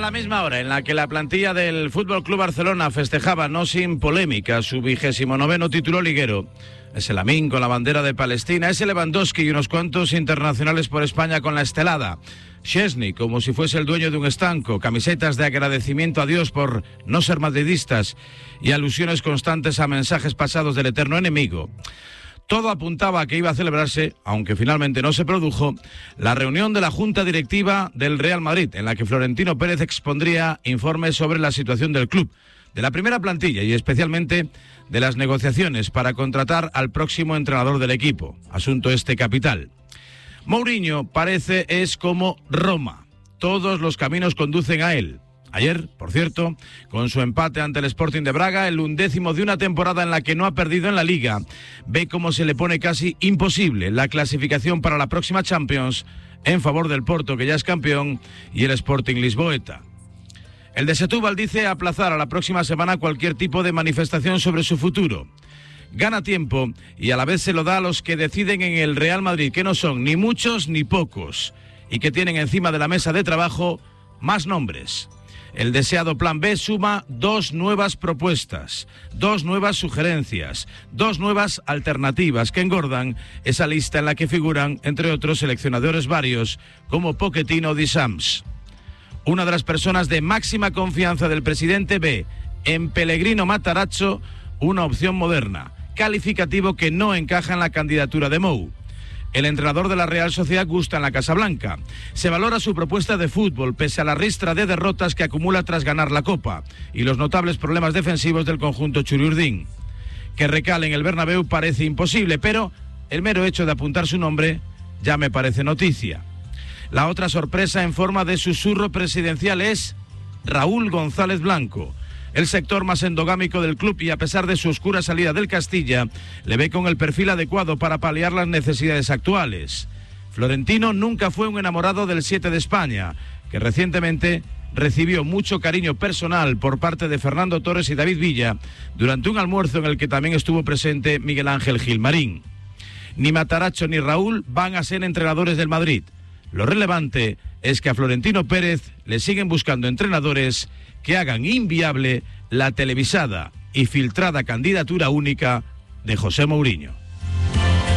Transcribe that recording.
la misma hora en la que la plantilla del Fútbol Club Barcelona festejaba, no sin polémica, su 29º título liguero, ese Lamine con la bandera de Palestina, ese Lewandowski y unos cuantos internacionales por España con la estelada, Szczęsny como si fuese el dueño de un estanco, camisetas de agradecimiento a Dios por no ser madridistas y alusiones constantes a mensajes pasados del eterno enemigo. Todo apuntaba a que iba a celebrarse, aunque finalmente no se produjo, la reunión de la Junta Directiva del Real Madrid, en la que Florentino Pérez expondría informes sobre la situación del club, de la primera plantilla y especialmente de las negociaciones para contratar al próximo entrenador del equipo, asunto capital. Mourinho parece es como Roma, todos los caminos conducen a él. Ayer, por cierto, con su empate ante el Sporting de Braga, el 11º de una temporada en la que no ha perdido en la Liga, ve cómo se le pone casi imposible la clasificación para la próxima Champions en favor del Porto, que ya es campeón, y el Sporting lisboeta. El de Setúbal dice aplazar a la próxima semana cualquier tipo de manifestación sobre su futuro. Gana tiempo y a la vez se lo da a los que deciden en el Real Madrid, que no son ni muchos ni pocos, y que tienen encima de la mesa de trabajo más nombres. El deseado Plan B suma 2 nuevas propuestas, 2 nuevas sugerencias, 2 nuevas alternativas que engordan esa lista en la que figuran, entre otros, seleccionadores varios como Pochettino o Deschamps. Una de las personas de máxima confianza del presidente ve en Pellegrino Matarazzo una opción moderna, calificativo que no encaja en la candidatura de Mou. El entrenador de la Real Sociedad gusta en la Casa Blanca. Se valora su propuesta de fútbol, pese a la ristra de derrotas que acumula tras ganar la Copa y los notables problemas defensivos del conjunto churiurdín. Que recale en el Bernabéu parece imposible, pero el mero hecho de apuntar su nombre ya me parece noticia. La otra sorpresa en forma de susurro presidencial es Raúl González Blanco, el sector más endogámico del club, y a pesar de su oscura salida del Castilla, le ve con el perfil adecuado para paliar las necesidades actuales. Florentino nunca fue un enamorado del 7 de España, que recientemente recibió mucho cariño personal por parte de Fernando Torres y David Villa durante un almuerzo en el que también estuvo presente Miguel Ángel Gilmarín. Ni Matarazzo ni Raúl van a ser entrenadores del Madrid. Lo relevante es que a Florentino Pérez le siguen buscando entrenadores que hagan inviable la televisada y filtrada candidatura única de José Mourinho.